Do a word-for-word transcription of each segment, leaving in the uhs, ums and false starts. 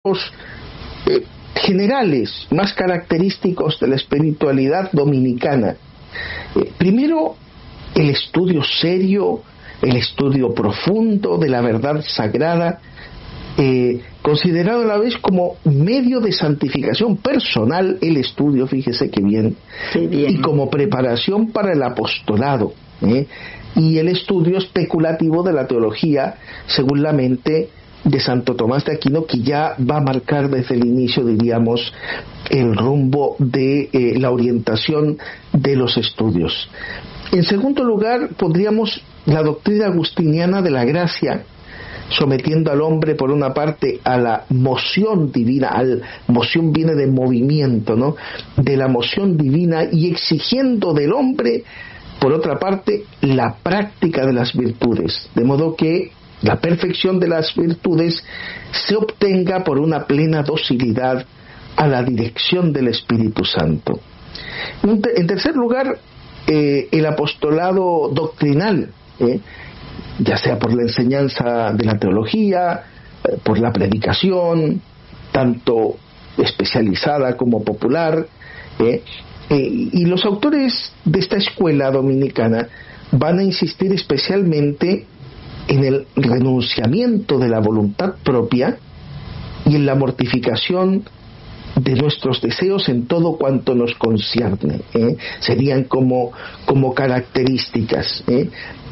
eh, generales, más característicos de la espiritualidad dominicana. Eh, primero, el estudio serio, el estudio profundo de la verdad sagrada, eh, considerado a la vez como medio de santificación personal, el estudio, fíjese que bien, Qué bien. y como preparación para el apostolado, ¿eh? y el estudio especulativo de la teología, según la mente de Santo Tomás de Aquino, que ya va a marcar desde el inicio, diríamos, el rumbo de eh, la orientación de los estudios. En segundo lugar, pondríamos la doctrina agustiniana de la gracia, sometiendo al hombre por una parte a la moción divina, al moción viene de movimiento, ¿no?, de la moción divina, y exigiendo del hombre por otra parte la práctica de las virtudes, de modo que la perfección de las virtudes se obtenga por una plena docilidad a la dirección del Espíritu Santo. En tercer lugar, eh, el apostolado doctrinal, eh, ya sea por la enseñanza de la teología, eh, por la predicación, tanto especializada como popular, eh, eh, y los autores de esta escuela dominicana van a insistir especialmente en el renunciamiento de la voluntad propia y en la mortificación de nuestros deseos en todo cuanto nos concierne, ¿eh? serían como, como características, ¿eh?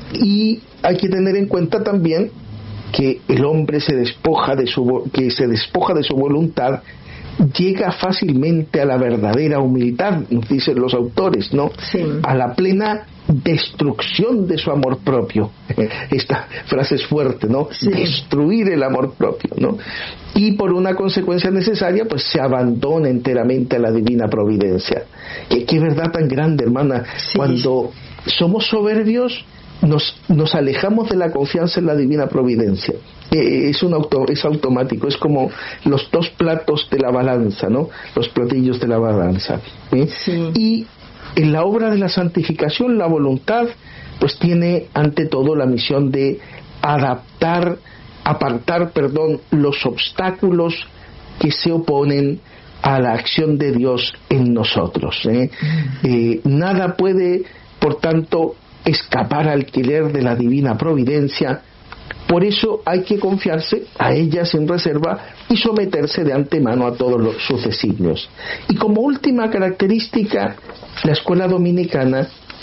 Y hay que tener en cuenta también que el hombre se despoja de su, que se despoja de su voluntad, llega fácilmente a la verdadera humildad, nos dicen los autores, ¿no? Sí. A la plena destrucción de su amor propio. Esta frase es fuerte, ¿no? Sí. Destruir el amor propio, ¿no? Y por una consecuencia necesaria, pues se abandona enteramente a la divina providencia. Qué, qué verdad tan grande, hermana. Sí. Cuando somos soberbios, nos, nos alejamos de la confianza en la divina providencia. Eh, es un auto, es automático, es como los dos platos de la balanza, ¿no? Los platillos de la balanza. ¿eh? Sí. Y en la obra de la santificación, la voluntad, pues tiene ante todo la misión de adaptar, apartar, perdón, los obstáculos que se oponen a la acción de Dios en nosotros. ¿eh? Eh, nada puede, por tanto, escapar al alquiler de la divina providencia. Por eso hay que confiarse a ella sin reserva y someterse de antemano a todos los, sus designios. Y como última característica, la escuela dominicana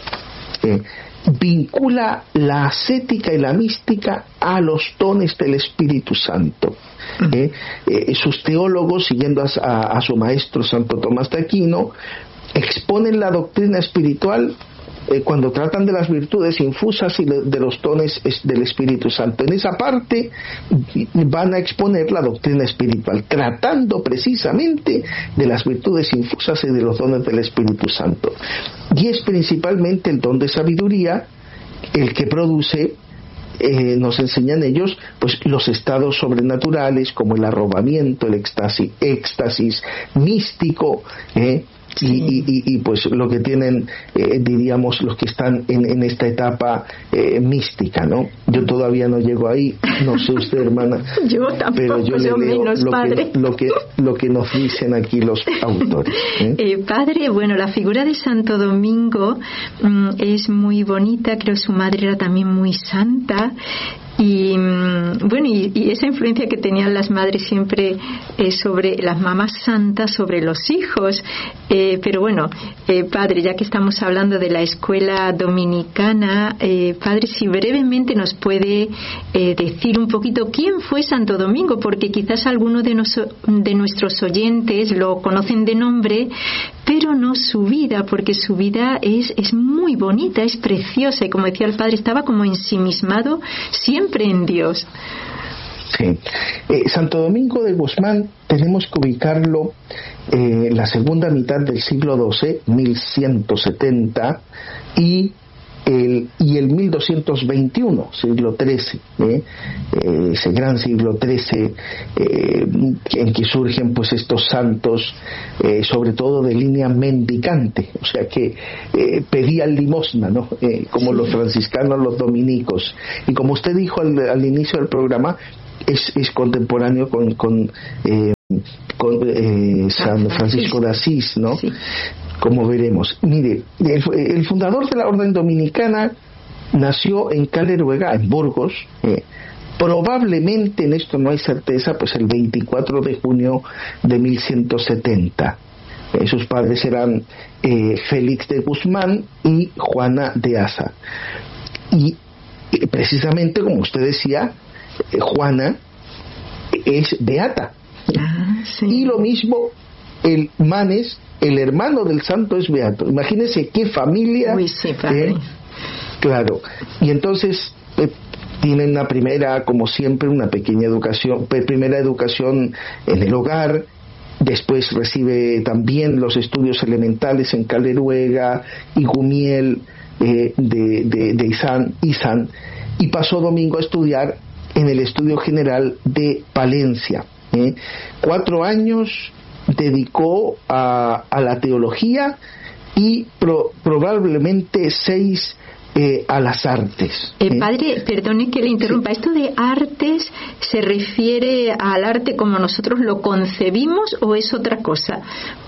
eh, vincula la ascética y la mística a los dones del Espíritu Santo. Eh, eh, sus teólogos, siguiendo a, a, a su maestro Santo Tomás de Aquino, exponen la doctrina espiritual Eh, cuando tratan de las virtudes infusas y de los dones del Espíritu Santo. En esa parte van a exponer la doctrina espiritual, tratando precisamente de las virtudes infusas y de los dones del Espíritu Santo. Y es principalmente el don de sabiduría el que produce, eh, nos enseñan ellos, pues los estados sobrenaturales como el arrobamiento, el éxtasis, éxtasis místico, eh, Y, y, y, y pues lo que tienen, eh, diríamos, los que están en, en esta etapa eh, mística, ¿no? Yo todavía no llego ahí, no sé usted, hermana, yo tampoco, pero yo le yo leo menos, lo, padre. que, lo, que, lo que nos dicen aquí los autores. ¿eh? Eh, padre, bueno, la figura de Santo Domingo mmm, es muy bonita, creo que su madre era también muy santa. Y bueno, y, y esa influencia que tenían las madres siempre eh, sobre las mamás santas, sobre los hijos. Eh, pero bueno, eh, padre, ya que estamos hablando de la escuela dominicana, eh, padre, si brevemente nos puede eh, decir un poquito quién fue Santo Domingo, porque quizás algunos de, nos, de nuestros oyentes lo conocen de nombre, pero no su vida, porque su vida es, es muy bonita, es preciosa, y como decía el padre, estaba como ensimismado siempre en Dios. Sí. Eh, Santo Domingo de Guzmán tenemos que ubicarlo en eh, la segunda mitad del siglo doce, mil ciento setenta, y el, y el mil doscientos veintiuno, siglo trece, ¿eh? Eh, ese gran siglo trece eh, en que surgen pues estos santos, eh, sobre todo de línea mendicante, o sea que eh, pedían limosna, ¿no? Eh, como sí. Los franciscanos, los dominicos, y como usted dijo al, al inicio del programa, es, es contemporáneo con, con eh, con, eh, San Francisco de Asís, ¿no? Sí. Como veremos. Mire, el, el fundador de la Orden Dominicana nació en Caleruega, en Burgos, eh, probablemente, en esto no hay certeza, pues el veinticuatro de junio de mil ciento setenta. Eh, sus padres eran eh, Félix de Guzmán y Juana de Asa. Y eh, precisamente, como usted decía, eh, Juana es beata. Ah, sí. Y lo mismo el Manes, el hermano del santo, es beato. Imagínense qué familia. Uy, sí, padre. Eh, claro. Y entonces eh, tienen una primera, como siempre, una pequeña educación, primera educación en el hogar. Después recibe también los estudios elementales en Caleruega y Gumiel eh, de, de, de Izán, Izán, y pasó domingo a estudiar en el Estudio General de Palencia. ¿eh? Cuatro años dedicó a, a la teología y pro, probablemente seis eh, a las artes. Eh, ¿eh? Padre, perdone que le interrumpa. Sí. ¿Esto de artes se refiere al arte como nosotros lo concebimos o es otra cosa?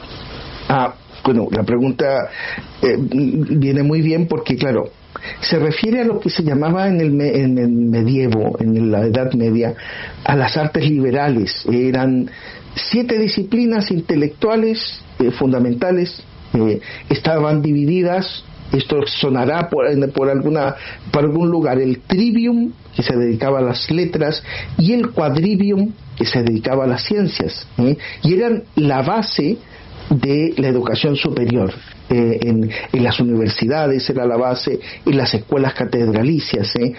Ah, bueno, la pregunta eh, viene muy bien porque, claro, se refiere a lo que se llamaba en el, en el medievo, en la Edad Media, a las artes liberales. Eran siete disciplinas intelectuales eh, fundamentales, eh, estaban divididas. Esto sonará por, por alguna por algún lugar: el trivium, que se dedicaba a las letras, y el quadrivium, que se dedicaba a las ciencias, ¿eh? y eran la base de la educación superior. Eh, en, en las universidades era la base, en las escuelas catedralicias. ¿eh?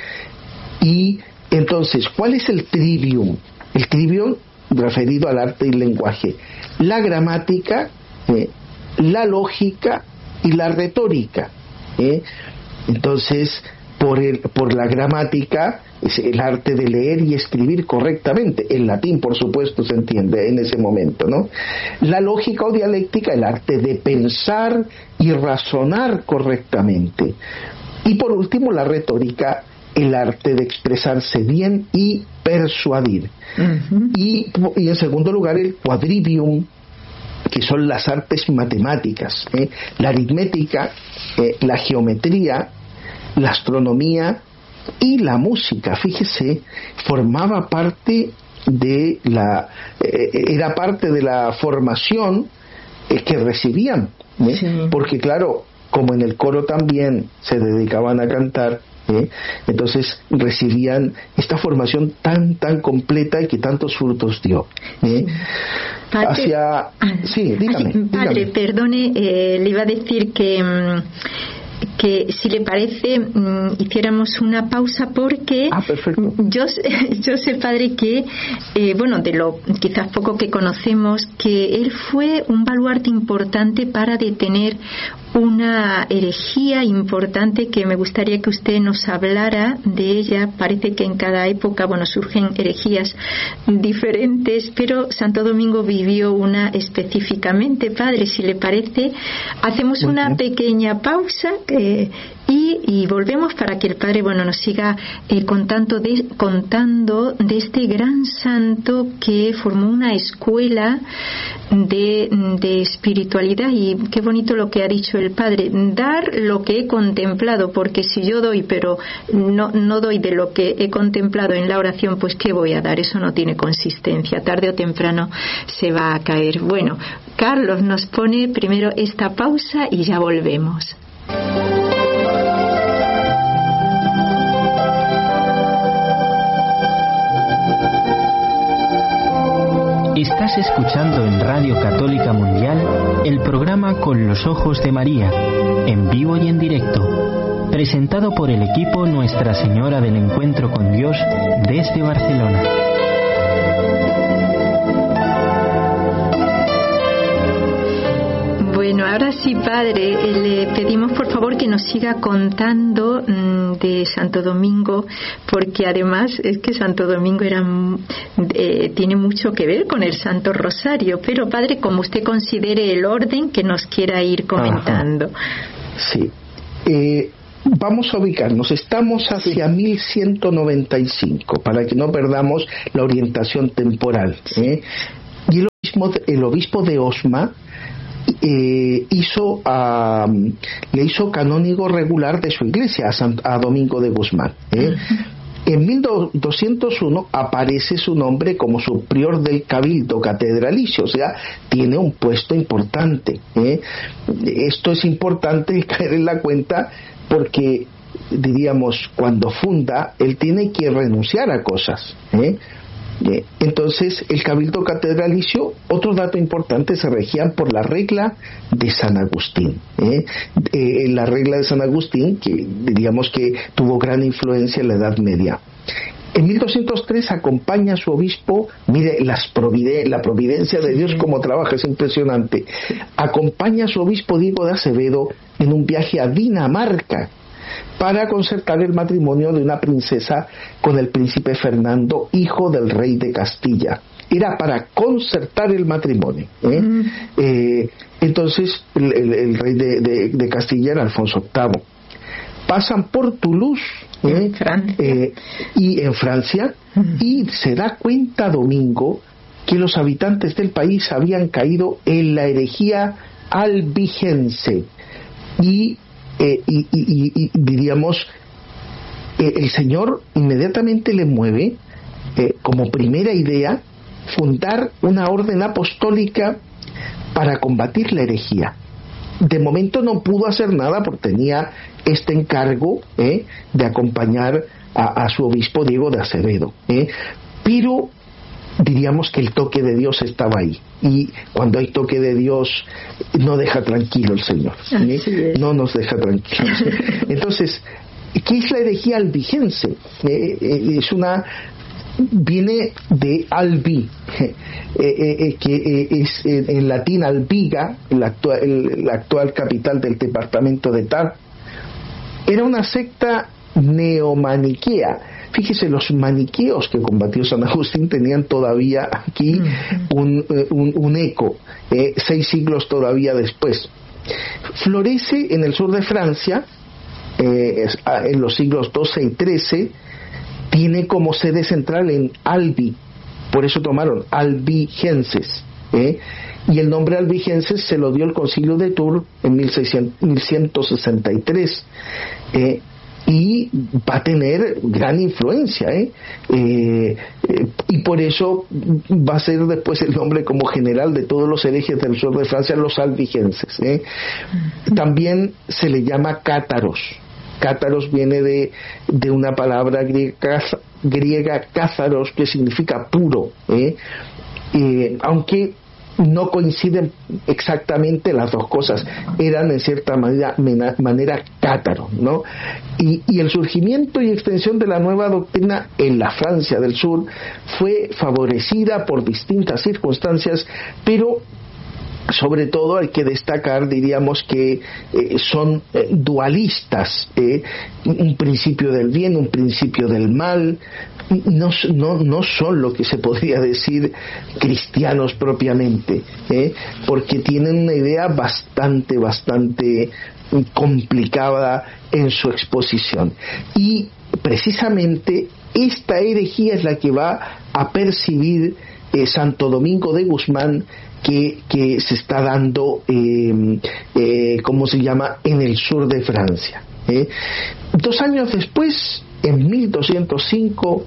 Y entonces, ¿cuál es el trivium? El trivium referido al arte y lenguaje: la gramática, eh, la lógica y la retórica. ¿eh? Entonces, por, el, por la gramática es el arte de leer y escribir correctamente, en latín, por supuesto, se entiende en ese momento, ¿no? La lógica o dialéctica, el arte de pensar y razonar correctamente. Y por último, la retórica, el arte de expresarse bien y persuadir. Uh-huh. y, y en segundo lugar, el quadrivium, que son las artes matemáticas, ¿eh? la aritmética, eh, la geometría, la astronomía y la música. Fíjese, formaba parte de la eh, era parte de la formación eh, que recibían, ¿eh? sí. Porque claro, como en el coro también se dedicaban a cantar, ¿eh? entonces recibían esta formación tan tan completa y que tantos frutos dio. ¿eh? Sí. Padre, Hacia sí, dígame, padre, dígame. Perdone, eh, le iba a decir que mmm, que si le parece mmm, hiciéramos una pausa porque ah, perfecto. yo yo sé, padre, que eh, bueno, de lo quizás poco que conocemos, que él fue un baluarte importante para detener una herejía importante que me gustaría que usted nos hablara de ella. Parece que en cada época, bueno, surgen herejías diferentes, pero Santo Domingo vivió una específicamente. Padre, si le parece, hacemos una uh-huh. pequeña pausa eh, y, y volvemos para que el Padre, bueno, nos siga eh, contando, de, contando de este gran santo que formó una escuela de, de espiritualidad. Y qué bonito lo que ha dicho el Padre: dar lo que he contemplado, porque si yo doy pero no, no doy de lo que he contemplado en la oración, pues ¿qué voy a dar? Eso no tiene consistencia, tarde o temprano se va a caer. Bueno, Carlos nos pone primero esta pausa y ya volvemos. Estás escuchando en Radio Católica Mundial el programa Con los Ojos de María, en vivo y en directo, presentado por el equipo Nuestra Señora del Encuentro con Dios desde Barcelona. Bueno, ahora sí, Padre, le pedimos por favor que nos siga contando mmm, de Santo Domingo, porque además es que Santo Domingo era, eh, tiene mucho que ver con el Santo Rosario, pero Padre, como usted considere el orden que nos quiera ir comentando. Ajá. Sí. Eh, vamos a ubicarnos, estamos hacia sí. mil ciento noventa y cinco, para que no perdamos la orientación temporal. ¿eh? y el obispo, el obispo de Osma eh, hizo a, le hizo canónigo regular de su iglesia a, San, a Domingo de Guzmán. ¿eh? Uh-huh. En mil doscientos uno aparece su nombre como superior del cabildo catedralicio, o sea, tiene un puesto importante. ¿eh? Esto es importante caer en la cuenta porque, diríamos, cuando funda, él tiene que renunciar a cosas. ¿eh? Entonces, el cabildo catedralicio, otro dato importante, se regían por la regla de San Agustín. ¿eh? Eh, la regla de San Agustín, que diríamos que tuvo gran influencia en la Edad Media. En mil doscientos tres acompaña a su obispo, mire las provide- la providencia de Dios como trabaja, es impresionante. Acompaña a su obispo Diego de Acevedo en un viaje a Dinamarca para concertar el matrimonio de una princesa con el príncipe Fernando, hijo del rey de Castilla. Era para concertar el matrimonio. ¿eh? Mm. Eh, entonces, el, el, el rey de, de, de Castilla era Alfonso octavo. Pasan por Toulouse ¿eh? Eh, y en Francia, mm. y se da cuenta Domingo que los habitantes del país habían caído en la herejía albigense. Y Eh, y, y, y, y diríamos, eh, el Señor inmediatamente le mueve, eh, como primera idea, fundar una orden apostólica para combatir la herejía. De momento no pudo hacer nada porque tenía este encargo eh, de acompañar a, a su obispo Diego de Acevedo. Eh, pero diríamos que el toque de Dios estaba ahí, y cuando hay toque de Dios no deja tranquilo el Señor, ¿eh? no nos deja tranquilos. Entonces, ¿qué es la herejía albigense? Eh, eh, es una viene de Albi, eh, eh, que eh, es eh, en latín Albiga, la actual, el, la actual capital del departamento de Tar. Era una secta neomaniquea. Fíjese, los maniqueos que combatió San Agustín tenían todavía aquí un, un, un eco, eh, seis siglos todavía después. Florece en el sur de Francia, eh, en los siglos doce y trece, tiene como sede central en Albi, por eso tomaron albigenses, eh, y el nombre albigenses se lo dio el Concilio de Tours en mil ciento sesenta y tres. Eh, y va a tener gran influencia ¿eh? Eh, eh, y por eso va a ser después el nombre como general de todos los herejes del sur de Francia, los albigenses. ¿eh? También se le llama cátaros. Cátaros viene de, de una palabra griega, griega cázaros, que significa puro, ¿eh? Eh, aunque no coinciden exactamente las dos cosas, eran en cierta manera, mena, manera cátaros, ¿no? Y, y el surgimiento y extensión de la nueva doctrina en la Francia del Sur fue favorecida por distintas circunstancias, pero sobre todo hay que destacar, diríamos, que eh, son eh, dualistas, eh, un principio del bien, un principio del mal. No, no, no son lo que se podría decir cristianos propiamente, ¿eh? porque tienen una idea bastante, bastante complicada en su exposición. Y precisamente esta herejía es la que va a percibir eh, Santo Domingo de Guzmán, que, que se está dando, eh, eh, ¿cómo se llama?, en el sur de Francia. ¿eh? Dos años después, en mil doscientos cinco,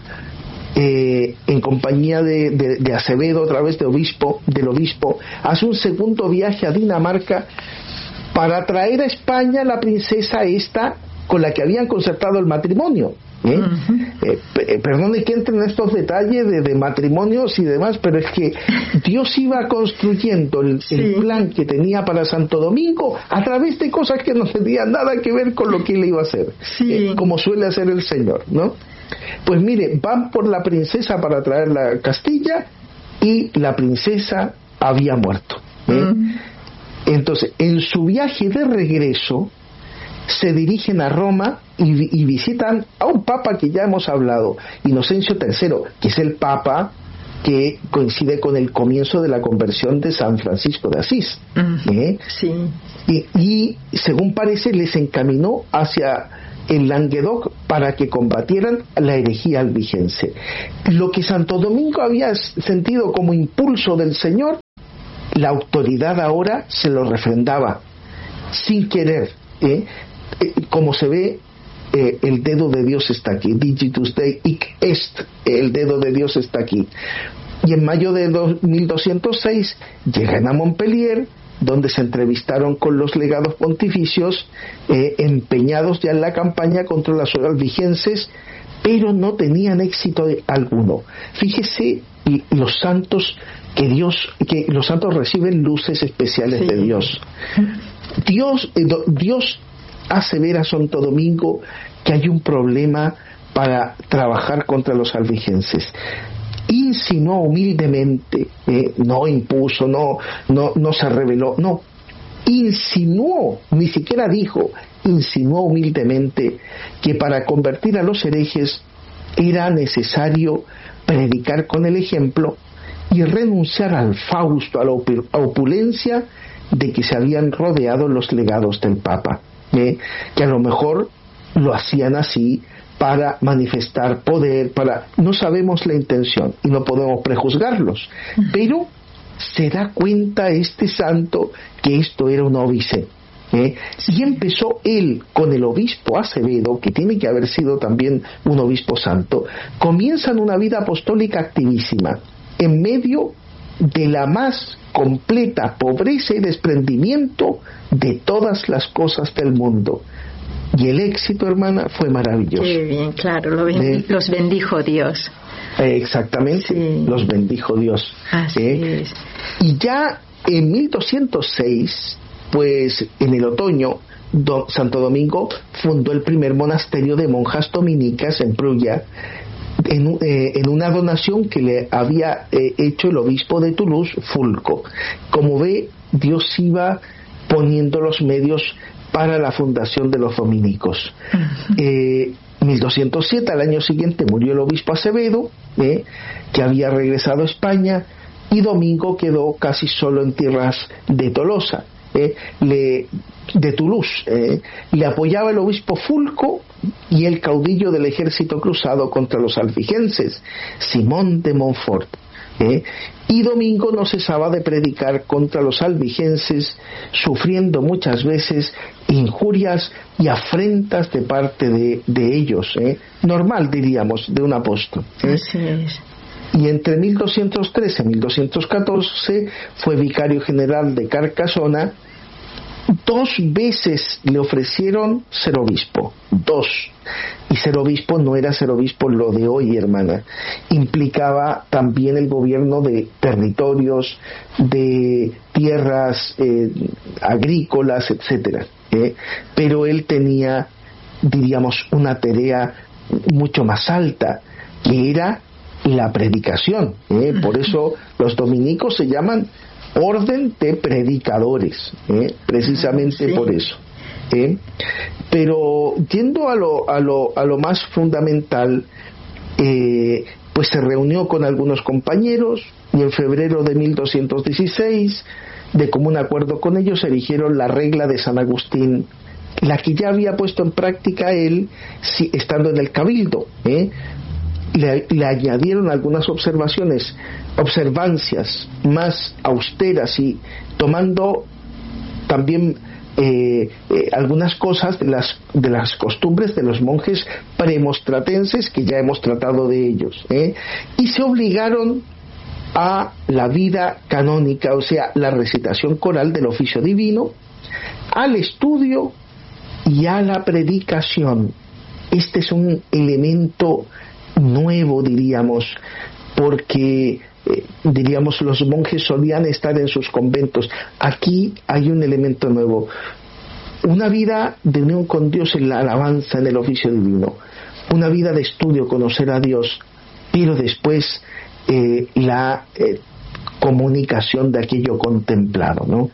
eh, en compañía de, de, de Acevedo, a través de obispo, del obispo, hace un segundo viaje a Dinamarca para traer a España la princesa esta con la que habían concertado el matrimonio. ¿eh? Uh-huh. eh, p- perdone que entre en estos detalles de, de matrimonios y demás, pero es que Dios iba construyendo el, sí. el plan que tenía para Santo Domingo a través de cosas que no tenían nada que ver con lo que él iba a hacer, sí. eh, como suele hacer el Señor, ¿no? Pues mire, van por la princesa para traerla a Castilla y la princesa había muerto, ¿eh? Uh-huh. Entonces, en su viaje de regreso se dirigen a Roma y, y visitan a un papa que ya hemos hablado, Inocencio tercero, que es el papa que coincide con el comienzo de la conversión de San Francisco de Asís. Uh-huh. ¿eh? Sí. Y, y según parece les encaminó hacia en Languedoc para que combatieran la herejía albigense. Lo que Santo Domingo había sentido como impulso del Señor, la autoridad ahora se lo refrendaba sin querer, ¿eh? Eh, como se ve, eh, el dedo de Dios está aquí, digitus Dei hic est, el dedo de Dios está aquí. Y en mayo de mil doscientos seis llegan a Montpellier, donde se entrevistaron con los legados pontificios, eh, empeñados ya en la campaña contra las albigenses, pero no tenían éxito alguno. Fíjese los santos que Dios, que los santos reciben luces especiales sí. de Dios. Dios, eh, Dios hace ver a Santo Domingo que hay un problema para trabajar contra los albigenses. Insinuó humildemente, eh, no impuso, no, no, no se reveló, no, insinuó, ni siquiera dijo, insinuó humildemente que para convertir a los herejes era necesario predicar con el ejemplo y renunciar al fausto, a la opulencia de que se habían rodeado los legados del Papa, eh, que a lo mejor lo hacían así para manifestar poder, para no sabemos la intención y no podemos prejuzgarlos, pero se da cuenta este santo que esto era un óbice, ¿eh? Y empezó él con el obispo Acevedo, que tiene que haber sido también un obispo santo, comienzan una vida apostólica activísima en medio de la más completa pobreza y desprendimiento de todas las cosas del mundo. Y el éxito, hermana, fue maravilloso. Qué bien, claro, lo bendi- los bendijo Dios. Eh, exactamente, sí. Los bendijo Dios. Así eh, es. Y ya en mil doscientos seis, pues en el otoño, Do- Santo Domingo fundó el primer monasterio de monjas dominicas en Prulla, en, eh, en una donación que le había eh, hecho el obispo de Toulouse, Fulco. Como ve, Dios iba poniendo los medios para la fundación de los dominicos. Uh-huh. Eh, mil doscientos siete, al año siguiente, murió el obispo Acevedo, eh, que había regresado a España, y Domingo quedó casi solo en tierras de Tolosa, eh, le, de Toulouse. Eh, le apoyaba el obispo Fulco y el caudillo del ejército cruzado contra los albigenses, Simón de Montfort. ¿Eh? Y Domingo no cesaba de predicar contra los albigenses, sufriendo muchas veces injurias y afrentas de parte de, de ellos, ¿eh? Normal, diríamos, de un apóstol, ¿eh? Así es. Y entre mil doscientos trece y mil doscientos catorce fue vicario general de Carcasona. Dos veces le ofrecieron ser obispo, dos. Y ser obispo no era ser obispo lo de hoy, hermana. Implicaba también el gobierno de territorios, de tierras eh, agrícolas, etcétera. ¿eh? Pero él tenía, diríamos, una tarea mucho más alta, que era la predicación. ¿eh? Por eso los dominicos se llaman orden de predicadores, ¿eh? precisamente sí. por eso. ¿eh? Pero yendo a lo, a lo, a lo más fundamental, eh, pues se reunió con algunos compañeros y en febrero de mil doscientos dieciséis, de común acuerdo con ellos, erigieron la regla de San Agustín, la que ya había puesto en práctica él si, estando en el cabildo. ¿eh? Le, le añadieron algunas observaciones, observancias más austeras y tomando también eh, eh, algunas cosas de las, de las costumbres de los monjes premostratenses, que ya hemos tratado de ellos, ¿eh? y se obligaron a la vida canónica, o sea, la recitación coral del oficio divino, al estudio y a la predicación. Este es un elemento nuevo, diríamos, porque eh, diríamos los monjes solían estar en sus conventos. Aquí hay un elemento nuevo, una vida de unión con Dios en la alabanza, en el oficio divino, una vida de estudio, conocer a Dios, pero después eh, la eh, comunicación de aquello contemplado, ¿no?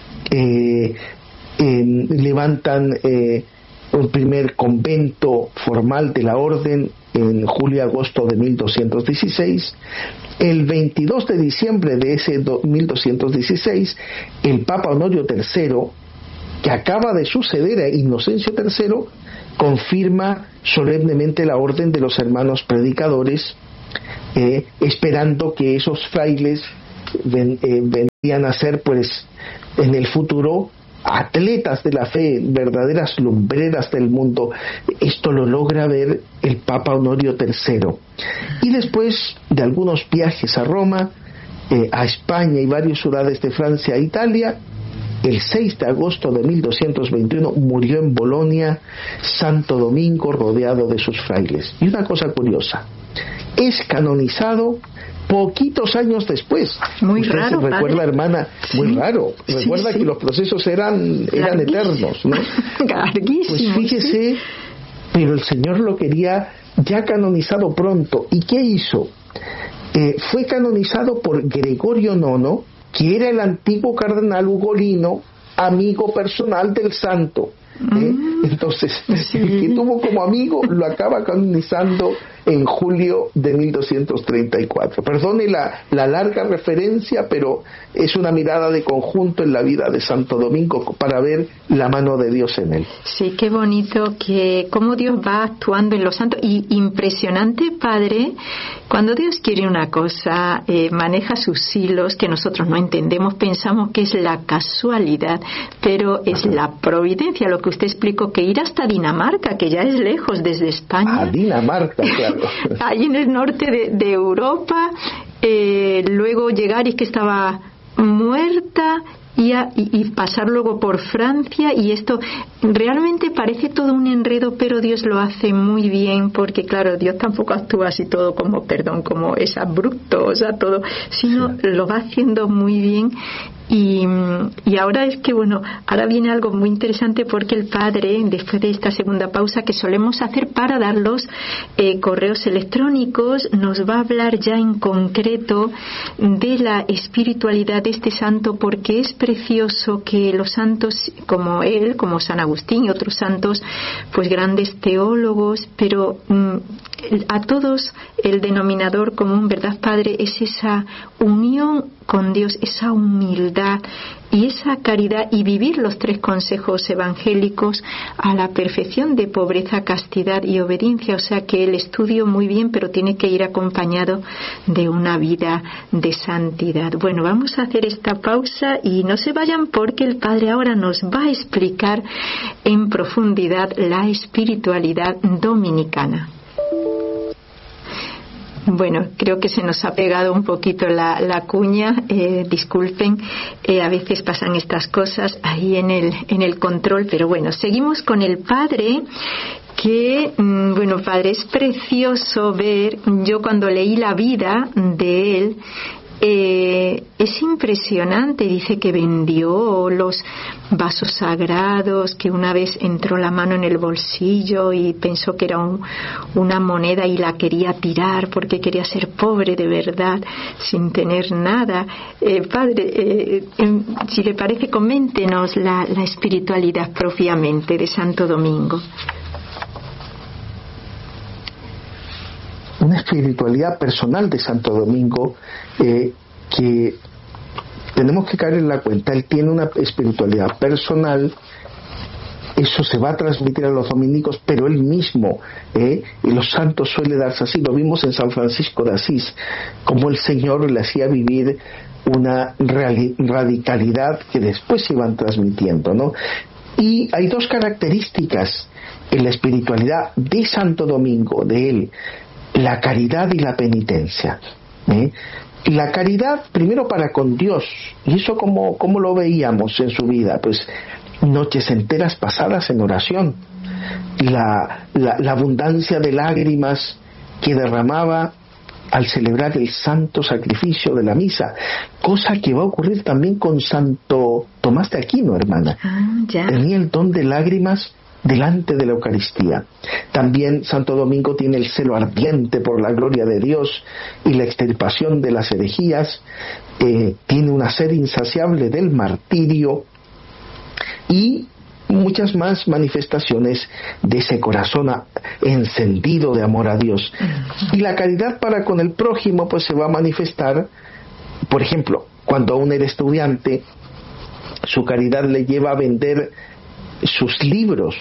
Eh, eh, levantan eh, un primer convento formal de la orden en julio y agosto de mil doscientos dieciséis. El veintidós de diciembre de ese mil doscientos dieciséis, el Papa Honorio tercero, que acaba de suceder a Inocencio tercero, confirma solemnemente la orden de los hermanos predicadores, eh, esperando que esos frailes ven, eh, vendrían a ser pues en el futuro atletas de la fe, verdaderas lumbreras del mundo. Esto lo logra ver el Papa Honorio tercero. Y después de algunos viajes a Roma, eh, a España y varias ciudades de Francia e Italia, el seis de agosto de mil doscientos veintiuno murió en Bolonia, Santo Domingo, rodeado de sus frailes. Y una cosa curiosa, es canonizado poquitos años después. Muy Usted raro, se recuerda, padre. hermana, muy Sí. raro. Recuerda Sí, sí. que los procesos eran, eran eternos, ¿no? Larguísimos. Pues fíjese, pero el Señor lo quería ya canonizado pronto. ¿Y qué hizo? Eh, fue canonizado por Gregorio nono, que era el antiguo cardenal ugolino, amigo personal del santo. ¿eh? Mm, Entonces, sí. el que tuvo como amigo lo acaba canonizando en julio de mil doscientos treinta y cuatro. Perdone la, la larga referencia, pero es una mirada de conjunto en la vida de Santo Domingo para ver la mano de Dios en él. Sí, qué bonito que cómo Dios va actuando en los santos. Y impresionante, Padre, cuando Dios quiere una cosa, eh, maneja sus hilos que nosotros no entendemos, pensamos que es la casualidad, pero es la providencia, lo que usted explicó, que ir hasta Dinamarca, que ya es lejos desde España. A Dinamarca, claro. Ahí en el norte de, de Europa, eh, luego llegar y que estaba muerta y, a, y, y pasar luego por Francia, y esto realmente parece todo un enredo, pero Dios lo hace muy bien, porque claro, Dios tampoco actúa así todo como, perdón, como es abrupto, o sea, todo, sino sí. Lo va haciendo muy bien. Y, y ahora es que, bueno, ahora viene algo muy interesante, porque el Padre, después de esta segunda pausa que solemos hacer para dar los eh, correos electrónicos, nos va a hablar ya en concreto de la espiritualidad de este santo, porque es precioso que los santos como él, como San Agustín y otros santos, pues grandes teólogos, pero mm, a todos el denominador común, ¿verdad, Padre?, es esa unión con Dios, esa humildad y esa caridad, y vivir los tres consejos evangélicos a la perfección de pobreza, castidad y obediencia. O sea que el estudio muy bien, pero tiene que ir acompañado de una vida de santidad. Bueno, vamos a hacer esta pausa y no se vayan, porque el Padre ahora nos va a explicar en profundidad la espiritualidad dominicana. Bueno, creo que se nos ha pegado un poquito la, la cuña, eh, disculpen, eh, a veces pasan estas cosas ahí en el, en el control, pero bueno, seguimos con el Padre, que, mmm, bueno, Padre, es precioso ver, yo cuando leí la vida de él, Eh, es impresionante. Dice que vendió los vasos sagrados, que una vez entró la mano en el bolsillo y pensó que era un, una moneda y la quería tirar porque quería ser pobre de verdad, sin tener nada. Eh, padre, eh, eh, si le parece, coméntenos la, la espiritualidad propiamente de Santo Domingo. Una espiritualidad personal de Santo Domingo, eh, que tenemos que caer en la cuenta. Él tiene una espiritualidad personal, eso se va a transmitir a los dominicos, pero él mismo, eh, y los santos suele darse así. Lo vimos en San Francisco de Asís, como el Señor le hacía vivir una reali- radicalidad que después se iban transmitiendo, ¿no? Y hay dos características en la espiritualidad de Santo Domingo, de él: la caridad y la penitencia. ¿eh? La caridad, primero, para con Dios, y eso como, como lo veíamos en su vida, pues noches enteras pasadas en oración, la, la, la abundancia de lágrimas que derramaba al celebrar el santo sacrificio de la misa, cosa que va a ocurrir también con Santo Tomás de Aquino, hermana. Ah, ya. Tenía el don de lágrimas delante de la Eucaristía. También Santo Domingo tiene el celo ardiente por la gloria de Dios y la extirpación de las herejías, eh, tiene una sed insaciable del martirio y muchas más manifestaciones de ese corazón a, encendido de amor a Dios. Y la caridad para con el prójimo pues se va a manifestar, por ejemplo, cuando aún era estudiante, su caridad le lleva a vender sus libros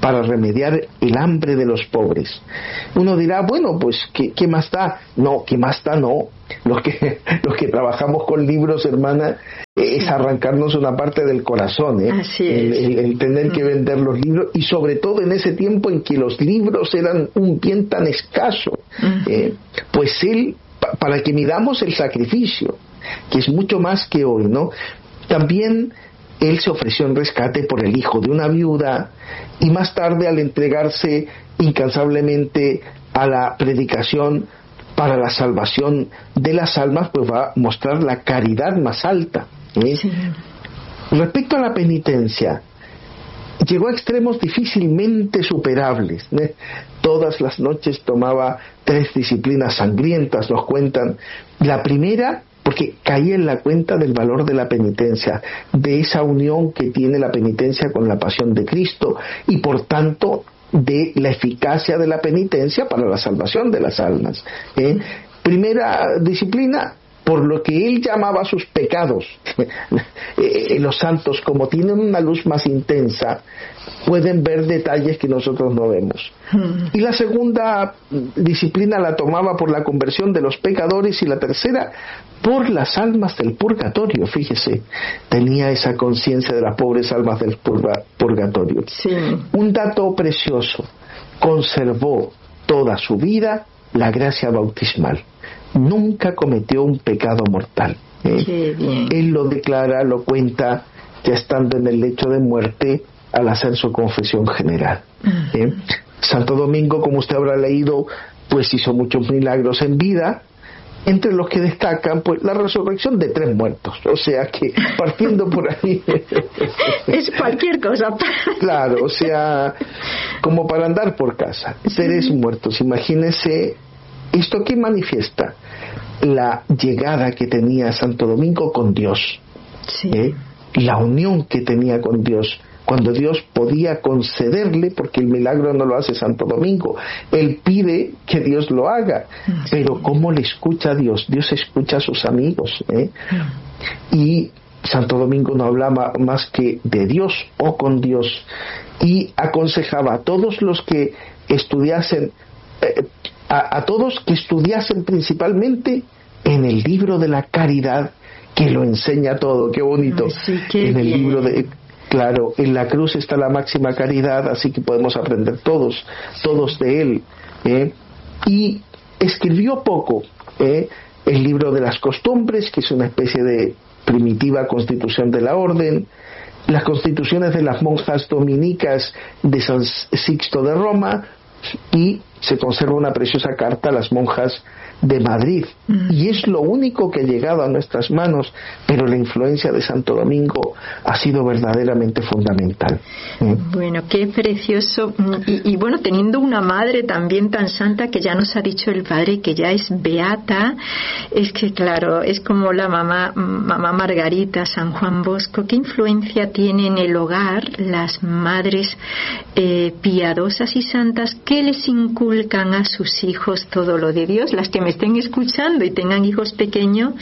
para remediar el hambre de los pobres. Uno dirá, bueno, pues ¿qué, qué más da? No, ¿qué más da? No. Los que, los que trabajamos con libros, hermana, eh, es arrancarnos una parte del corazón, ¿eh? Así el, es. el, el tener que vender los libros, y sobre todo en ese tiempo en que los libros eran un bien tan escaso. Eh, pues él, pa, para que midamos el sacrificio, que es mucho más que hoy, ¿no? También él se ofreció en rescate por el hijo de una viuda, y más tarde, al entregarse incansablemente a la predicación para la salvación de las almas, pues va a mostrar la caridad más alta, ¿eh? Sí. Respecto a la penitencia, llegó a extremos difícilmente superables, ¿eh? Todas las noches tomaba tres disciplinas sangrientas, nos cuentan. La primera, porque caía en la cuenta del valor de la penitencia, de esa unión que tiene la penitencia con la pasión de Cristo, y por tanto de la eficacia de la penitencia para la salvación de las almas. ¿eh? Primera disciplina, por lo que él llamaba sus pecados. eh, los santos, como tienen una luz más intensa, pueden ver detalles que nosotros no vemos. Y la segunda disciplina la tomaba por la conversión de los pecadores, y la tercera por las almas del purgatorio. Fíjese, tenía esa conciencia de las pobres almas del purga, purgatorio. Sí. Un dato precioso: conservó toda su vida la gracia bautismal. Nunca cometió un pecado mortal. ¿eh? Qué bien. Él lo declara, lo cuenta, ya estando en el lecho de muerte, al hacer su confesión general. ¿eh? Santo Domingo, como usted habrá leído, pues hizo muchos milagros en vida, entre los que destacan pues la resurrección de tres muertos. O sea que, partiendo por ahí, es cualquier cosa. Claro, o sea, como para andar por casa. Sí. Tres muertos. Imagínese esto que manifiesta la llegada que tenía Santo Domingo con Dios. Sí. ¿eh? La unión que tenía con Dios, cuando Dios podía concederle, porque el milagro no lo hace Santo Domingo, él pide que Dios lo haga, sí. Pero ¿cómo le escucha a Dios? Dios escucha a sus amigos, ¿eh? Sí. Y Santo Domingo no hablaba más que de Dios o con Dios, y aconsejaba a todos los que estudiasen, eh, a, a todos que estudiasen principalmente en el libro de la caridad, que lo enseña todo. Qué bonito. Sí, qué en el bien. libro de Claro, en la cruz está la máxima caridad, así que podemos aprender todos, todos de él. ¿eh? Y escribió poco, ¿eh? el libro de las costumbres, que es una especie de primitiva constitución de la orden, las constituciones de las monjas dominicas de San Sixto de Roma, y se conserva una preciosa carta a las monjas de Madrid, mm. y es lo único que ha llegado a nuestras manos, pero la influencia de Santo Domingo ha sido verdaderamente fundamental. ¿eh? Bueno, qué precioso. Y, y bueno, teniendo una madre también tan santa, que ya nos ha dicho el padre que ya es beata, es que claro, es como la mamá, mamá Margarita, San Juan Bosco. ¿Qué influencia tiene en el hogar las madres eh, piadosas y santas que les inculcan a sus hijos todo lo de Dios? Las que me estén escuchando y tengan hijos pequeños,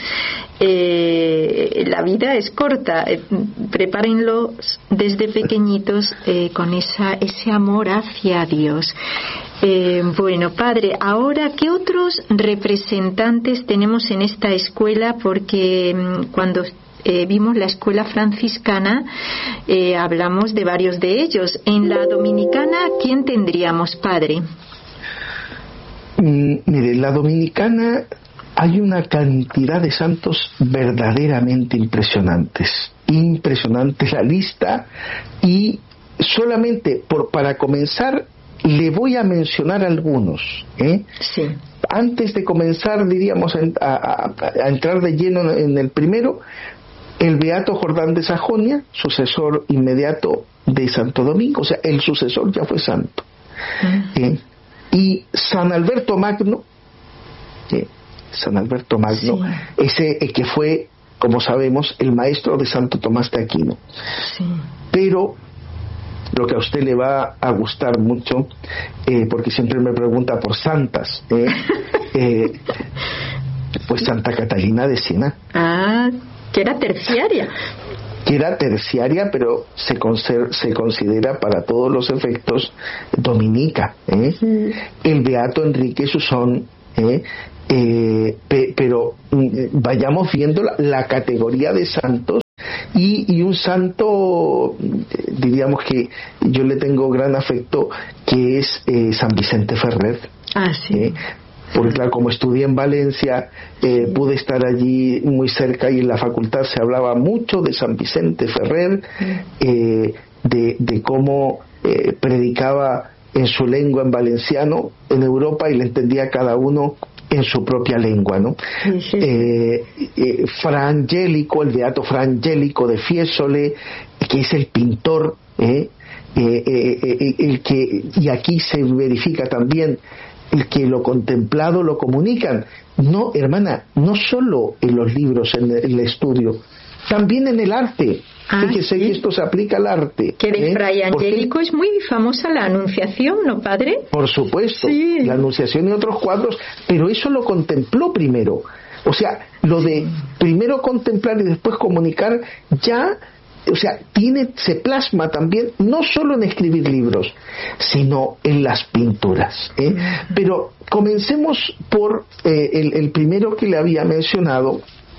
eh, la vida es corta. Eh, prepárenlos desde pequeñitos eh, con esa, ese amor hacia Dios. Eh, bueno, padre, ahora, ¿qué otros representantes tenemos en esta escuela? Porque mmm, cuando Eh, vimos la escuela franciscana, eh, hablamos de varios de ellos. En la dominicana, ¿quién tendríamos, padre? Mm, mire, en la dominicana hay una cantidad de santos verdaderamente impresionantes. Impresionante la lista, y solamente por, para comenzar le voy a mencionar algunos. ¿eh? Sí. Antes de comenzar, diríamos, a, a, a entrar de lleno en el primero, el beato Jordán de Sajonia, sucesor inmediato de Santo Domingo, o sea, el sucesor ya fue santo. Uh-huh. ¿eh? Y San Alberto Magno, ¿eh? San Alberto Magno, sí. ese eh, que fue, como sabemos, el maestro de Santo Tomás de Aquino. Sí. Pero lo que a usted le va a gustar mucho, eh, porque siempre me pregunta por santas, ¿eh? eh, pues Santa Catalina de Siena. Ah, que era terciaria. que era terciaria, pero se, conser- se considera para todos los efectos dominica, ¿eh? Sí. El beato Enrique Susón, ¿eh? Eh, pe- pero mm, vayamos viendo la, la categoría de santos y, y un santo, diríamos que yo le tengo gran afecto, que es eh, San Vicente Ferrer. Ah, sí. ¿eh? Porque claro, como estudié en Valencia, eh, pude estar allí muy cerca y en la facultad se hablaba mucho de San Vicente Ferrer, eh, de, de cómo eh, predicaba en su lengua en valenciano en Europa y le entendía a cada uno en su propia lengua, ¿no? Sí, sí. Eh, eh, Fra Angelico, el beato Fra Angelico de Fiesole, que es el pintor, ¿eh? Eh, eh, eh, el que, y aquí se verifica también el que lo contemplado lo comunican. No, hermana, no solo en los libros, en el estudio, también en el arte. Ah, Fíjese, ¿sí? Que esto se aplica al arte. Que de ¿eh? Fray Angélico es muy famosa la Anunciación, ¿no, padre? Por supuesto, sí. La Anunciación y otros cuadros, pero eso lo contempló primero. O sea, lo de primero contemplar y después comunicar, ya, o sea, tiene, se plasma también, no solo en escribir libros, sino en las pinturas. ¿eh? Pero comencemos por eh, el, el primero que le había mencionado,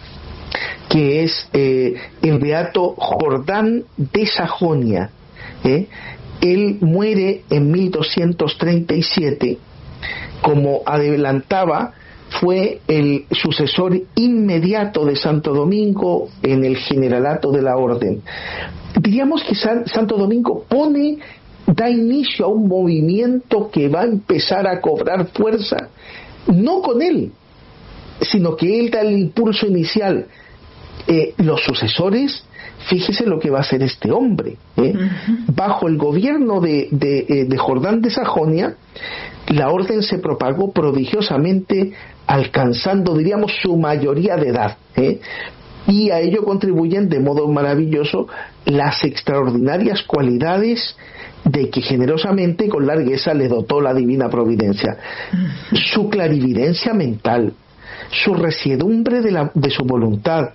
que es eh, el beato Jordán de Sajonia. ¿eh? Él muere en mil doscientos treinta y siete, como adelantaba, fue el sucesor inmediato de Santo Domingo en el generalato de la orden. Diríamos que San, Santo Domingo pone, da inicio a un movimiento que va a empezar a cobrar fuerza, no con él, sino que él da el impulso inicial. Eh, los sucesores, fíjese lo que va a hacer este hombre, ¿eh? Uh-huh. Bajo el gobierno de, de, de Jordán de Sajonia, la orden se propagó prodigiosamente, alcanzando, diríamos, su mayoría de edad, ¿eh? Y a ello contribuyen de modo maravilloso las extraordinarias cualidades de que generosamente y con largueza le dotó la divina providencia. Uh-huh. Su clarividencia mental, su resiedumbre de, la, de su voluntad,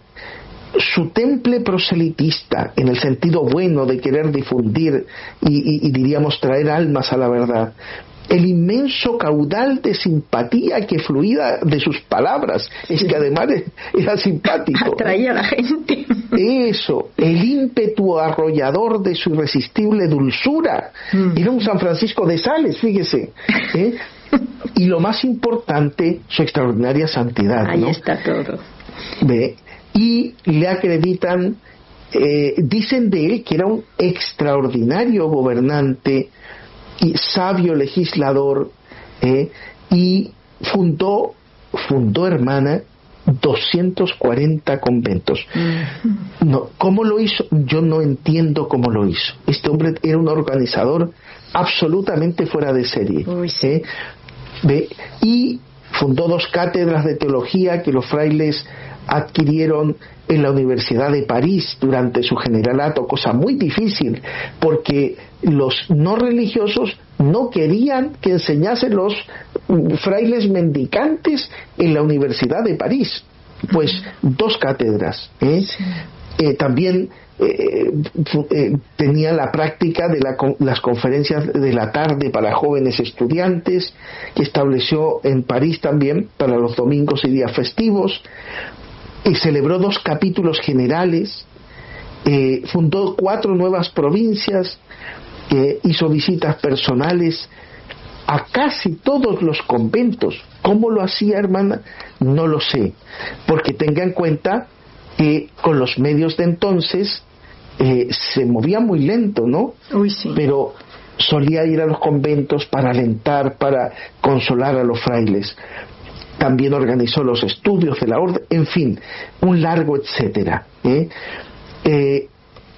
su temple proselitista, en el sentido bueno de querer difundir y, y, y diríamos traer almas a la verdad, el inmenso caudal de simpatía que fluía de sus palabras, es que además era simpático, atraía a la gente, eso, el ímpetu arrollador de su irresistible dulzura, mm. Era un San Francisco de Sales, fíjese, ¿eh? Y lo más importante, su extraordinaria santidad. Ahí ¿no? está todo. ¿Ve? Y le acreditan, eh, dicen de él que era un extraordinario gobernante y sabio legislador, eh, y fundó, fundó, hermana, doscientos cuarenta conventos. Uh-huh. No, ¿cómo lo hizo? Yo no entiendo cómo lo hizo. Este hombre era un organizador absolutamente fuera de serie. Uy, sí. ¿eh? ¿Ve? Y fundó dos cátedras de teología que los frailes adquirieron en la Universidad de París durante su generalato, cosa muy difícil, porque los no religiosos no querían que enseñasen los frailes mendicantes en la Universidad de París. Pues dos cátedras, ¿eh? Sí. Eh, también eh, eh, tenía la práctica de la, las conferencias de la tarde para jóvenes estudiantes, que estableció en París también para los domingos y días festivos, y celebró dos capítulos generales, eh, fundó cuatro nuevas provincias, eh, hizo visitas personales a casi todos los conventos. ¿Cómo lo hacía, hermana? No lo sé, porque tenga en cuenta que con los medios de entonces eh, se movía muy lento, ¿no? Uy, sí. Pero solía ir a los conventos para alentar, para consolar a los frailes. También organizó los estudios de la orden, en fin, un largo etcétera. ¿eh? Eh,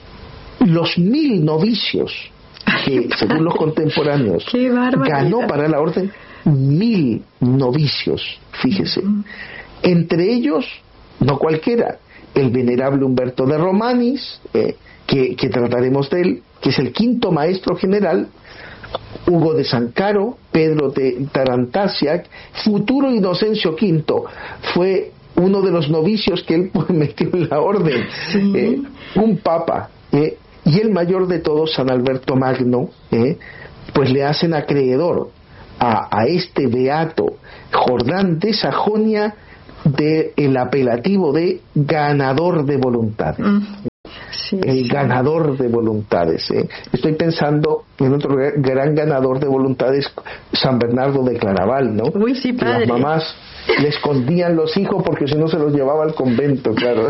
los mil novicios que, según los contemporáneos, ganó para la orden, mil novicios, fíjese. Uh-huh. Entre ellos, no cualquiera, el venerable Humberto de Romanis, eh, que, que trataremos de él, que es el quinto maestro general, Hugo de Sancaro, Pedro de Tarantasiak, futuro Inocencio quinto, fue uno de los novicios que él metió en la orden, sí. eh, un papa, eh, y el mayor de todos, San Alberto Magno, eh, pues le hacen acreedor a, a este beato Jordán de Sajonia de el apelativo de ganador de voluntades. Mm. Sí, el sí. ganador de voluntades. ¿eh? Estoy pensando en otro gran ganador de voluntades, San Bernardo de Claraval, ¿no? Uy, sí, que padre. Las mamás le escondían los hijos porque si no se los llevaba al convento, claro.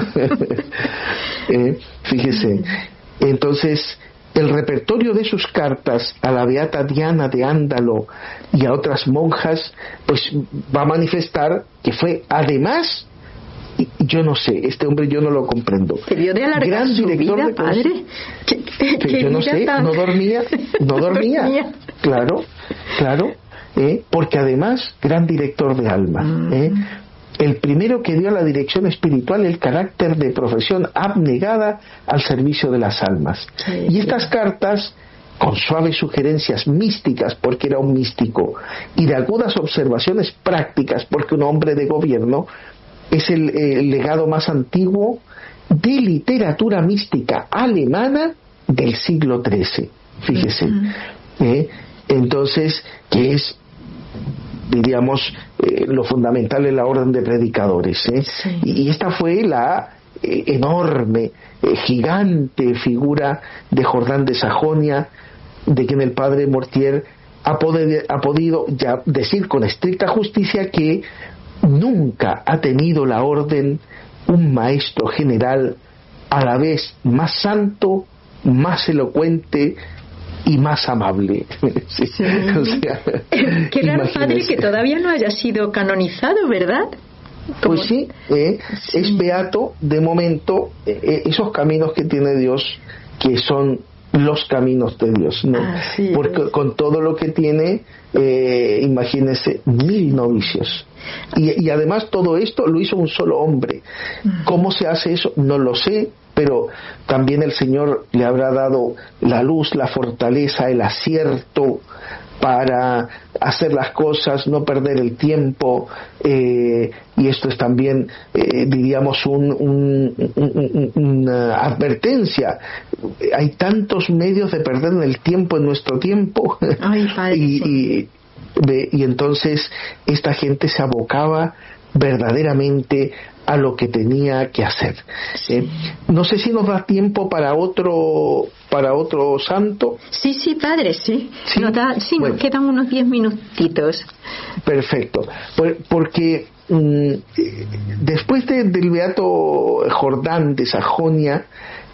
eh, fíjese. Entonces, el repertorio de sus cartas a la beata Diana de Ándalo y a otras monjas, pues va a manifestar que fue además, y yo no sé, este hombre yo no lo comprendo. Debió de alargar gran su director vida, de padre. ¿Qué, qué, que yo no sé, tan... no dormía, no dormía. dormía. Claro, claro, eh, porque además gran director de alma. Mm. Eh, el primero que dio a la dirección espiritual el carácter de profesión abnegada al servicio de las almas. Sí, y estas sí. cartas, con suaves sugerencias místicas, porque era un místico, y de agudas observaciones prácticas, porque un hombre de gobierno, es el, el legado más antiguo de literatura mística alemana del siglo trece. Fíjese. Uh-huh. ¿eh? Entonces, que es, diríamos, eh, lo fundamental en la orden de predicadores. ¿eh? Sí. Y, y esta fue la eh, enorme, eh, gigante figura de Jordán de Sajonia, de quien el padre Mortier ha, poder, ha podido ya decir con estricta justicia que nunca ha tenido la orden un maestro general a la vez más santo, más elocuente y más amable. Sí. Sí. O sea, qué raro, padre, que todavía no haya sido canonizado, ¿verdad? Como... Pues sí, eh, sí, es beato de momento, eh, esos caminos que tiene Dios, que son los caminos de Dios, ¿no? Porque con todo lo que tiene, eh, imagínense, mil novicios. Y, y además todo esto lo hizo un solo hombre. ¿Cómo se hace eso? No lo sé, pero también el Señor le habrá dado la luz, la fortaleza, el acierto para hacer las cosas, no perder el tiempo, eh, y esto es también, eh, diríamos, un, un, un, una advertencia. Hay tantos medios de perder el tiempo en nuestro tiempo. Ay, padre, y, sí. y, de, y entonces esta gente se abocaba verdaderamente a lo que tenía que hacer. Sí. Eh, no sé si nos da tiempo para otro para otro santo. Sí, sí, padre, sí. Sí, nos, da, sí, bueno, nos quedan unos diez minutitos. Perfecto. Por, porque mm, después de, del beato Jordán de Sajonia,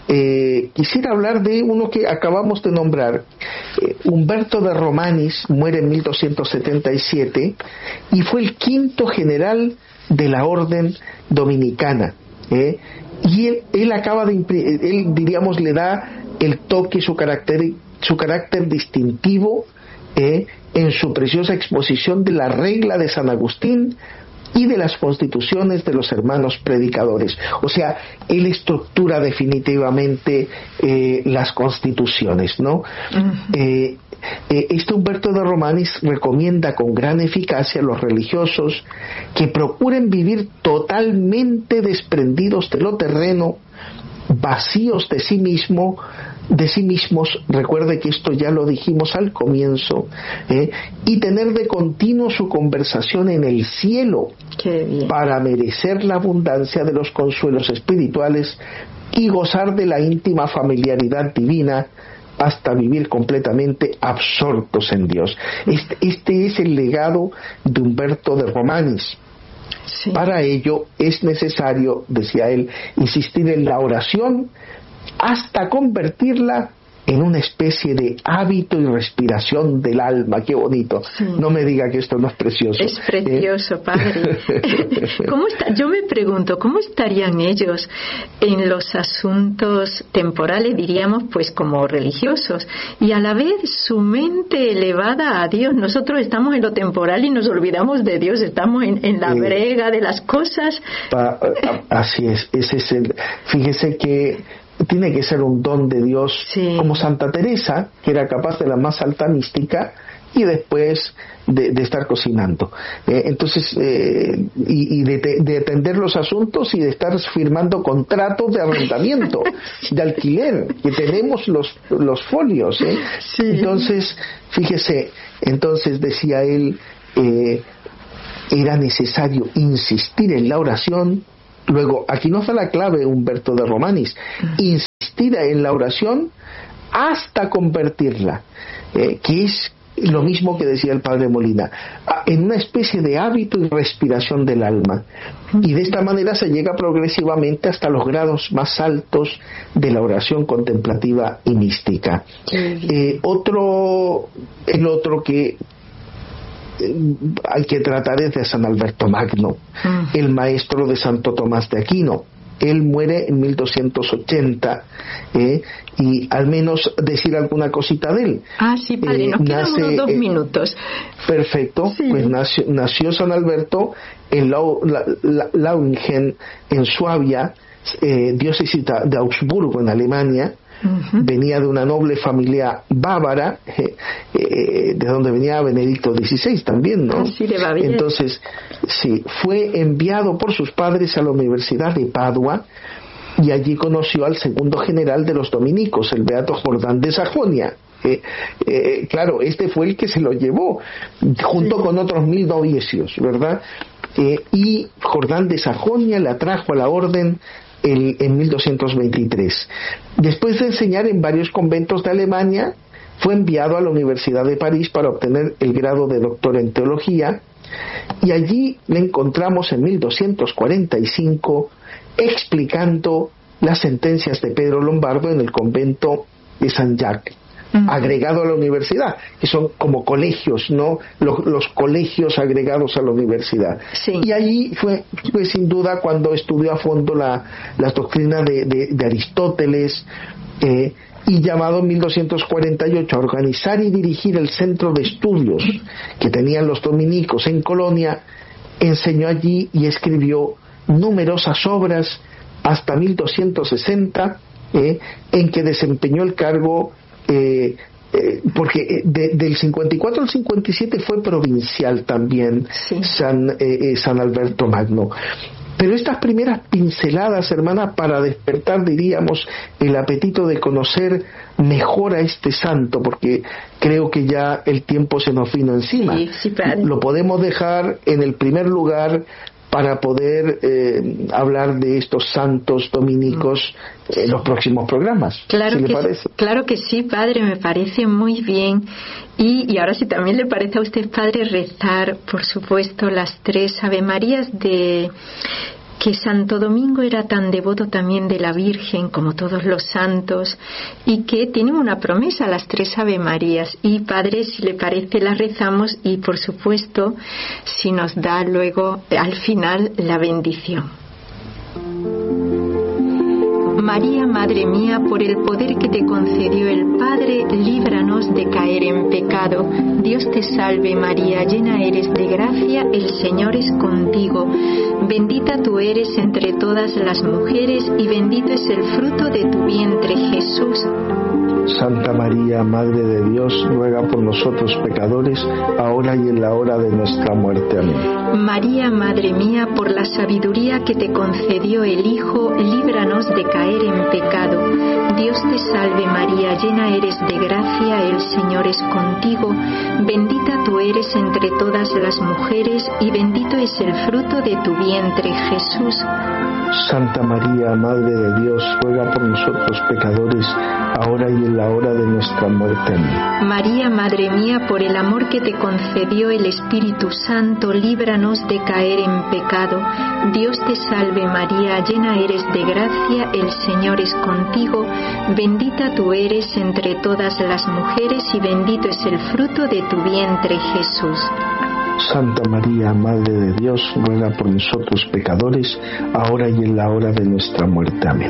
Eh, quisiera hablar de uno que acabamos de nombrar. eh, Humberto de Romanis muere en mil doscientos setenta y siete y fue el quinto general de la orden dominicana, eh, y él, él acaba de él diríamos le da el toque, su carácter su carácter distintivo eh, en su preciosa exposición de la regla de San Agustín y de las constituciones de los hermanos predicadores. O sea, él estructura definitivamente eh, las constituciones, ¿no? Uh-huh. Eh, eh, este Humberto de Romanis recomienda con gran eficacia a los religiosos que procuren vivir totalmente desprendidos de lo terreno, vacíos de sí mismo, de sí mismos, recuerde que esto ya lo dijimos al comienzo, ¿eh? y tener de continuo su conversación en el cielo para merecer la abundancia de los consuelos espirituales y gozar de la íntima familiaridad divina hasta vivir completamente absortos en Dios. Este, este es el legado de Humberto de Romanis. Sí. Para ello es necesario, decía él, insistir en la oración hasta convertirla en una especie de hábito y respiración del alma. Qué bonito. Sí. No me diga que esto no es precioso. Es precioso, ¿eh? Padre. ¿Cómo está? Yo me pregunto, ¿cómo estarían ellos en los asuntos temporales, diríamos, pues como religiosos, y a la vez su mente elevada a Dios? Nosotros estamos en lo temporal y nos olvidamos de Dios, estamos en, en la eh, brega de las cosas. Pa, así es, ese es el... Fíjese que tiene que ser un don de Dios, sí. Como Santa Teresa, que era capaz de la más alta mística, y después de, de estar cocinando. Eh, entonces, eh, y, y de, de atender los asuntos y de estar firmando contratos de arrendamiento, de alquiler, que tenemos los, los folios. ¿eh? Sí. Entonces, fíjese, entonces decía él, eh, era necesario insistir en la oración. Luego, aquí nos da la clave Humberto de Romanis, insistir en la oración hasta convertirla, eh, que es lo mismo que decía el padre Molina, en una especie de hábito y respiración del alma, y de esta manera se llega progresivamente hasta los grados más altos de la oración contemplativa y mística. Eh, otro, el otro que hay que tratar es de San Alberto Magno, mm. el maestro de Santo Tomás de Aquino. Él muere en mil doscientos ochenta, eh, y al menos decir alguna cosita de él. Ah, sí, padre, eh, nos quedan nace, unos dos eh, minutos. Perfecto, sí. Pues nació, nació San Alberto en Lau, la, la, Lauingen, en Suabia, eh, diócesis de Augsburgo, en Alemania. Uh-huh. Venía de una noble familia bávara, eh, eh, de donde venía Benedicto dieciséis también, ¿no? Ah, sí, de Baviera. Entonces, sí, fue enviado por sus padres a la Universidad de Padua, y allí conoció al segundo general de los dominicos, el beato Jordán de Sajonia. Eh, eh, claro, este fue el que se lo llevó, junto sí. con otros mil novicios, ¿verdad? Eh, y Jordán de Sajonia le atrajo a la orden El, en mil doscientos veintitrés. Después de enseñar en varios conventos de Alemania, fue enviado a la Universidad de París para obtener el grado de doctor en teología, y allí le encontramos en mil doscientos cuarenta y cinco explicando las sentencias de Pedro Lombardo en el convento de San Jacques, uh-huh. agregado a la universidad, que son como colegios, ¿no? Los, los colegios agregados a la universidad. Sí. Y allí fue, fue sin duda cuando estudió a fondo la, las doctrinas de, de, de Aristóteles, eh, y llamado en mil doscientos cuarenta y ocho a organizar y dirigir el centro de estudios que tenían los dominicos en Colonia, enseñó allí y escribió numerosas obras hasta mil doscientos sesenta, eh, en que desempeñó el cargo. Eh, eh, porque de, del cincuenta y cuatro al cincuenta y siete fue provincial también, sí. San, eh, eh, San Alberto Magno. Pero estas primeras pinceladas, hermana, para despertar, diríamos, el apetito de conocer mejor a este santo, porque creo que ya el tiempo se nos vino encima. Sí, sí, lo podemos dejar en el primer lugar para poder eh, hablar de estos santos dominicos en los próximos programas. Claro, ¿sí que le parece? Sí, claro que sí, padre, me parece muy bien. Y, y ahora si también le parece a usted, padre, rezar, por supuesto, las tres Ave Marías de... que Santo Domingo era tan devoto también de la Virgen como todos los santos, y que tienen una promesa, las tres Ave Marías. Y padre, si le parece, las rezamos, y por supuesto si nos da luego al final la bendición. María, Madre mía, por el poder que te concedió el Padre, líbranos de caer en pecado. Dios te salve María, llena eres de gracia, el Señor es contigo. Bendita tú eres entre todas las mujeres, y bendito es el fruto de tu vientre, Jesús. Santa María, Madre de Dios, ruega por nosotros pecadores, ahora y en la hora de nuestra muerte. Amén. María, Madre mía, por la sabiduría que te concedió el Hijo, líbranos de caer en pecado. Dios te salve María, llena eres de gracia, el Señor es contigo. Bendita tú eres entre todas las mujeres, y bendito es el fruto de tu vientre, Jesús. Santa María, Madre de Dios, ruega por nosotros pecadores, ahora y en la hora de nuestra muerte. Amén. María, Madre mía, por el amor que te concedió el Espíritu Santo, líbranos de caer en pecado. Dios te salve María, llena eres de gracia, el Señor es contigo. Bendita tú eres entre todas las mujeres, y bendito es el fruto de tu vientre, Jesús. Santa María, Madre de Dios, ruega por nosotros pecadores, ahora y en la hora de nuestra muerte. Amén.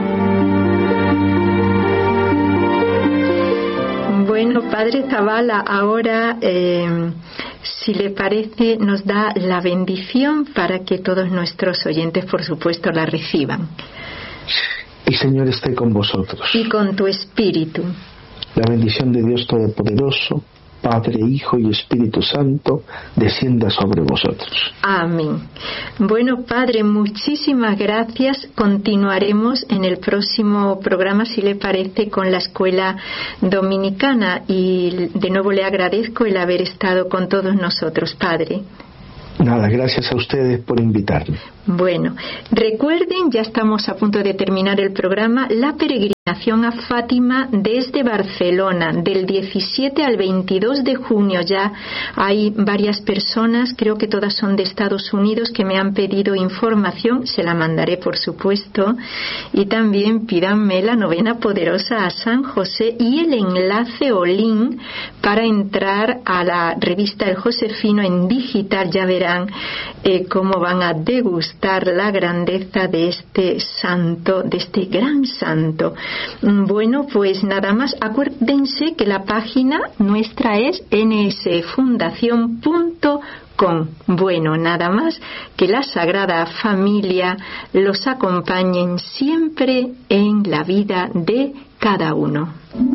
Bueno, Padre Zavala, ahora, eh, si le parece, nos da la bendición para que todos nuestros oyentes, por supuesto, la reciban. El Señor esté con vosotros. Y con tu espíritu. La bendición de Dios Todopoderoso, Padre, Hijo y Espíritu Santo, descienda sobre vosotros. Amén. Bueno, Padre, muchísimas gracias. Continuaremos en el próximo programa, si le parece, con la escuela dominicana, y de nuevo le agradezco el haber estado con todos nosotros, Padre. Nada, gracias a ustedes por invitarme. Bueno, recuerden, ya estamos a punto de terminar el programa, la peregrinación a Fátima desde Barcelona, del diecisiete al veintidós de junio. Ya hay varias personas, creo que todas son de Estados Unidos, que me han pedido información, se la mandaré por supuesto, y también pídanme la novena poderosa a San José y el enlace o link para entrar a la revista El Josefino en digital. Ya verán eh, cómo van a degustar la grandeza de este santo, de este gran santo. Bueno, pues nada más, acuérdense que la página nuestra es ene ese fundación punto com. Bueno, nada más, que la Sagrada Familia los acompañen siempre en la vida de cada uno.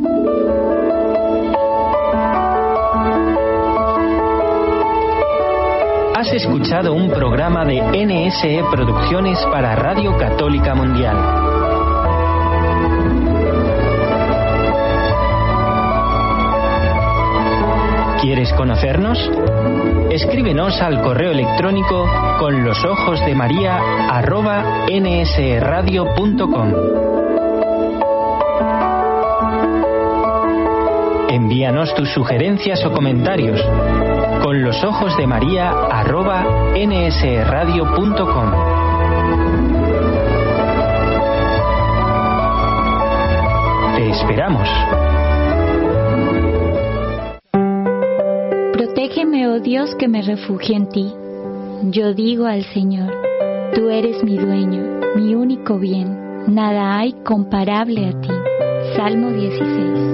Has escuchado un programa de ene ese e Producciones para Radio Católica Mundial. ¿Quieres conocernos? Escríbenos al correo electrónico con los ojos de María arroba ene ese e radio punto com. Envíanos tus sugerencias o comentarios con los ojos de María arroba ene ese e radio punto com. Te esperamos. Protégeme, oh Dios, que me refugio en ti. Yo digo al Señor, tú eres mi dueño, mi único bien. Nada hay comparable a ti. Salmo dieciséis.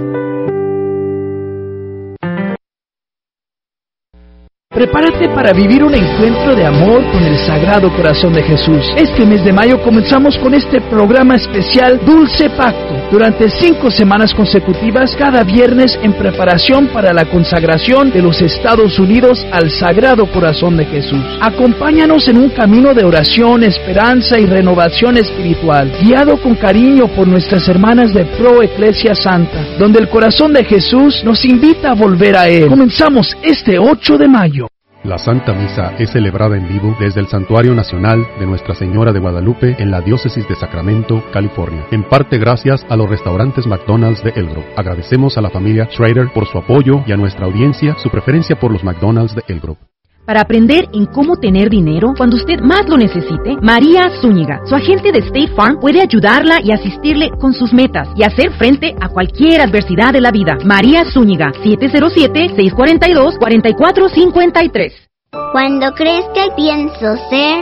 Prepárate para vivir un encuentro de amor con el Sagrado Corazón de Jesús. Este mes de mayo comenzamos con este programa especial Dulce Pacto. Durante cinco semanas consecutivas, cada viernes, en preparación para la consagración de los Estados Unidos al Sagrado Corazón de Jesús. Acompáñanos en un camino de oración, esperanza y renovación espiritual, guiado con cariño por nuestras hermanas de Pro Eclesia Santa, donde el Corazón de Jesús nos invita a volver a Él. Comenzamos este ocho de mayo. La Santa Misa es celebrada en vivo desde el Santuario Nacional de Nuestra Señora de Guadalupe en la Diócesis de Sacramento, California. En parte gracias a los restaurantes McDonald's de El Grove. Agradecemos a la familia Schrader por su apoyo y a nuestra audiencia su preferencia por los McDonald's de El Grove. Para aprender en cómo tener dinero cuando usted más lo necesite, María Zúñiga, su agente de State Farm, puede ayudarla y asistirle con sus metas y hacer frente a cualquier adversidad de la vida. María Zúñiga, siete cero siete, seis cuatro dos, cuatro cuatro cinco tres. Cuando crezca pienso ser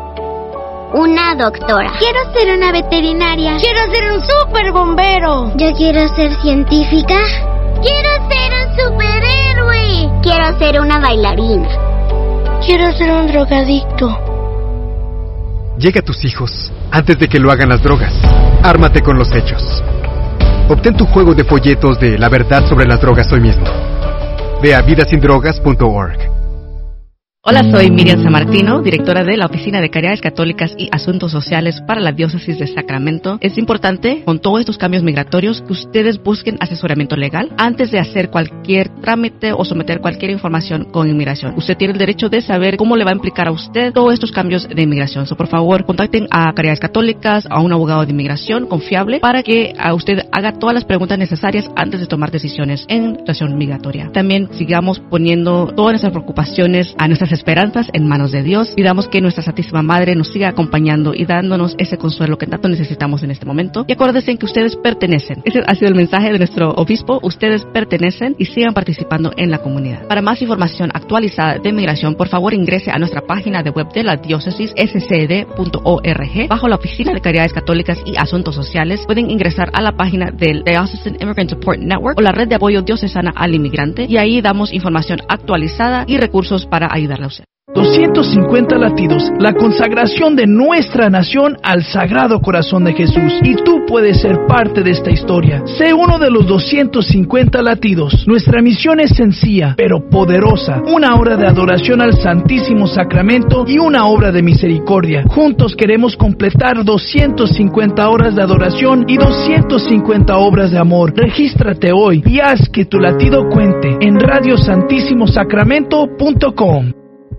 una doctora. Quiero ser una veterinaria. Quiero ser un super bombero. Yo quiero ser científica. Quiero ser un superhéroe. Quiero ser una bailarina. Quiero ser un drogadicto. Llega a tus hijos antes de que lo hagan las drogas. Ármate con los hechos. Obtén tu juego de folletos de La Verdad sobre las Drogas hoy mismo. Ve a vida sin drogas punto org. Hola, soy Miriam Sammartino, directora de la Oficina de Caridades Católicas y Asuntos Sociales para la Diócesis de Sacramento. Es importante, con todos estos cambios migratorios, que ustedes busquen asesoramiento legal antes de hacer cualquier trámite o someter cualquier información con inmigración. Usted tiene el derecho de saber cómo le va a implicar a usted todos estos cambios de inmigración. So, por favor, contacten a Caridades Católicas, a un abogado de inmigración confiable, para que a usted haga todas las preguntas necesarias antes de tomar decisiones en situación migratoria. También sigamos poniendo todas nuestras preocupaciones, a nuestras esperanzas en manos de Dios. Pidamos que nuestra Santísima Madre nos siga acompañando y dándonos ese consuelo que tanto necesitamos en este momento. Y acuérdense que ustedes pertenecen. Ese ha sido el mensaje de nuestro obispo. Ustedes pertenecen y sigan participando en la comunidad. Para más información actualizada de inmigración, por favor ingrese a nuestra página de web de la diócesis, s c d punto org. Bajo la Oficina de Caridades Católicas y Asuntos Sociales, pueden ingresar a la página del Diocesan Immigrant Support Network o la Red de Apoyo Diocesana al Inmigrante, y ahí damos información actualizada y recursos para ayudarle a usted. doscientos cincuenta latidos, la consagración de nuestra nación al Sagrado Corazón de Jesús. Y tú puedes ser parte de esta historia. Sé uno de los doscientos cincuenta latidos. Nuestra misión es sencilla, pero poderosa. Una hora de adoración al Santísimo Sacramento y una obra de misericordia. Juntos queremos completar doscientas cincuenta horas de adoración y doscientas cincuenta obras de amor. Regístrate hoy y haz que tu latido cuente en radio santísimo sacramento punto com.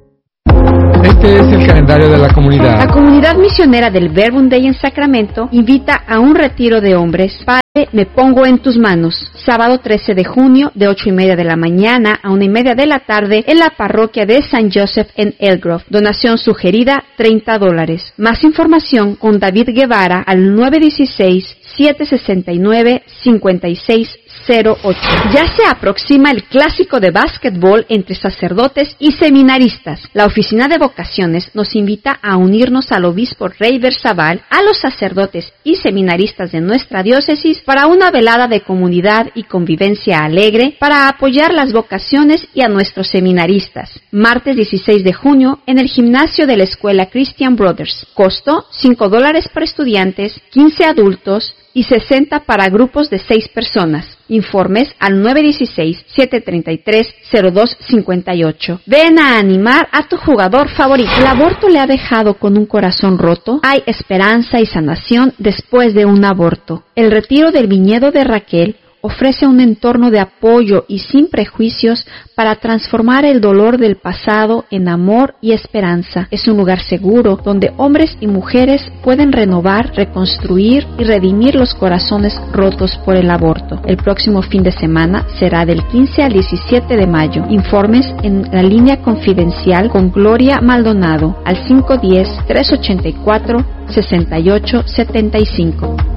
Este es el calendario de la comunidad. La comunidad misionera del Verbum Dei en Sacramento invita a un retiro de hombres. Padre, me pongo en tus manos. Sábado trece de junio, de ocho y media de la mañana a una y media de la tarde, en la parroquia de San Joseph en Elgrove. Donación sugerida, treinta dólares. Más información con David Guevara al nueve uno seis, siete seis nueve, cinco seis cero ocho. Ya se aproxima el clásico de básquetbol entre sacerdotes y seminaristas. La Oficina de Vocaciones nos invita a unirnos al obispo Rey Berzabal, a los sacerdotes y seminaristas de nuestra diócesis para una velada de comunidad y convivencia alegre para apoyar las vocaciones y a nuestros seminaristas. Martes dieciséis de junio en el gimnasio de la Escuela Christian Brothers. Costo cinco dólares para estudiantes, quince adultos y sesenta para grupos de seis personas. Informes al nueve uno seis, siete tres tres, cero dos cinco ocho. Ven a animar a tu jugador favorito. ¿El aborto le ha dejado con un corazón roto? Hay esperanza y sanación después de un aborto. El retiro del viñedo de Raquel ofrece un entorno de apoyo y sin prejuicios para transformar el dolor del pasado en amor y esperanza. Es un lugar seguro donde hombres y mujeres pueden renovar, reconstruir y redimir los corazones rotos por el aborto. El próximo fin de semana será del quince al diecisiete de mayo. Informes en la línea confidencial con Gloria Maldonado al cinco uno cero, tres ocho cuatro, seis ocho siete cinco.